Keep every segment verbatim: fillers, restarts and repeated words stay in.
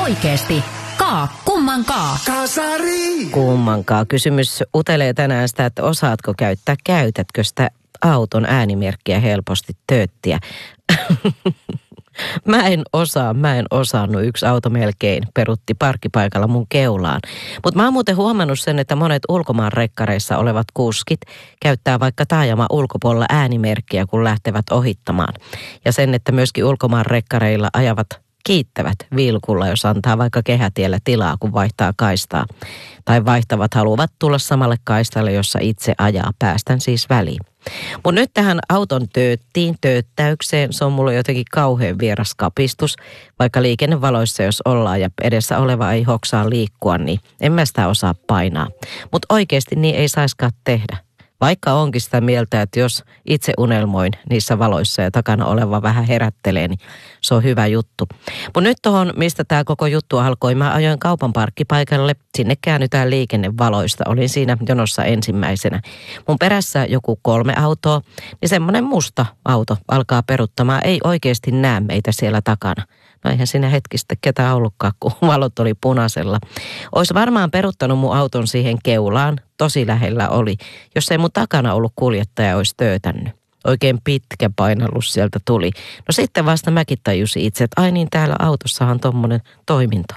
oikeesti? Kaa, kummankaa. Kasari! Kummankaa. Kysymys utelee tänään sitä, että osaatko käyttää, käytätkö sitä auton äänimerkkiä helposti tööttiä? Mä en osaa, mä en osannut. Yksi auto melkein perutti parkkipaikalla mun keulaan. Mutta mä oon muuten huomannut sen, että monet ulkomaan rekkareissa olevat kuskit käyttää vaikka taajama ulkopuolella äänimerkkiä, kun lähtevät ohittamaan. Ja sen, että myöskin ulkomaan rekkareilla ajavat kiittävät vilkulla, jos antaa vaikka kehätiellä tilaa, kun vaihtaa kaistaa. Tai vaihtavat haluavat tulla samalle kaistalle, jossa itse ajaa. Päästän siis väliin. Mutta nyt tähän auton tööttiin, tööttäykseen, se on mulle jotenkin kauhean vieras kapistus. Vaikka liikennevaloissa, jos ollaan ja edessä oleva ei hoksaa liikkua, niin en mä sitä osaa painaa. Mutta oikeasti niin ei saiskaan tehdä. Vaikka onkin sitä mieltä, että jos itse unelmoin niissä valoissa ja takana oleva vähän herättelee, niin se on hyvä juttu. Mutta nyt tuohon, mistä tämä koko juttu alkoi, mä ajoin kaupan parkkipaikalle. Sinne käännytään liikennevaloista. Olin siinä jonossa ensimmäisenä. Mun perässä joku kolme autoa, niin semmoinen musta auto alkaa peruttamaan. Ei oikeasti näe meitä siellä takana. No eihän siinä hetki sitten ketään ollutkaan, kun valot oli punaisella. Olisi varmaan peruttanut mun auton siihen keulaan, tosi lähellä oli, jos ei mun takana ollut kuljettaja olisi töötännyt. Oikein pitkä painallus sieltä tuli. No sitten vasta mäkin tajusin itse, että ai niin, täällä autossahan tommonen toiminto.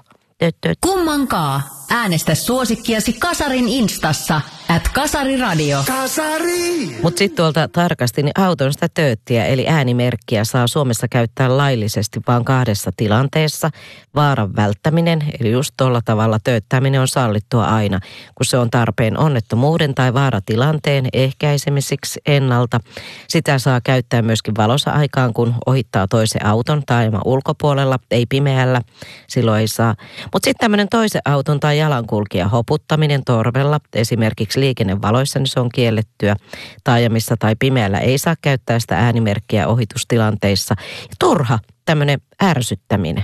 Kummankaa. Äänestä suosikkiasi Kasarin Instassa at Kasariradio. Kasari! Mutta sitten tuolta tarkasti, niin auton sitä tööttiä eli äänimerkkiä saa Suomessa käyttää laillisesti vain kahdessa tilanteessa. Vaaran välttäminen, eli just tuolla tavalla tööttäminen on sallittua aina, kun se on tarpeen onnettomuuden tai vaaratilanteen ehkäisemiseksi ennalta. Sitä saa käyttää myöskin valossa aikaan, kun ohittaa toisen auton taajaman ulkopuolella, ei pimeällä, silloin ei saa. Mutta sitten tämmöinen toisen auton tai jalankulkija hoputtaminen torvella, esimerkiksi liikennevaloissa, niin se on kiellettyä. Taajamissa tai pimeällä ei saa käyttää sitä äänimerkkiä ohitustilanteissa. Ja turha tämmöinen ärsyttäminen,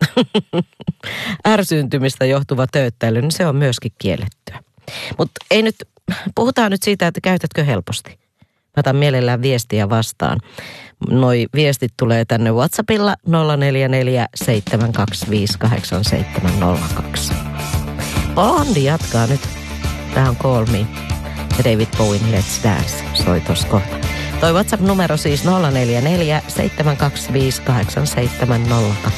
ärsyyntymistä johtuva tööttäily, niin se on myöskin kiellettyä. Mutta ei nyt, puhutaan nyt siitä, että käytätkö helposti. Mä otan mielellään viestiä vastaan. Noi viestit tulee tänne WhatsAppilla nolla neljä neljä seitsemän kaksi viisi kahdeksan seitsemän nolla kaksi. Bondi jatkaa nyt. Tää on Call Me. Ja David Bowen Let's Dance soi tossa kohta. Toi WhatsApp-numero siis nolla neljä neljä seitsemän kaksi viisi kahdeksan seitsemän nolla kaksi.